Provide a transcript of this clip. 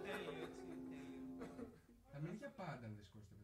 Τέλειο, έτσι, τέλειο. Θα μείνει για πάντα αν δεν σηκώσει το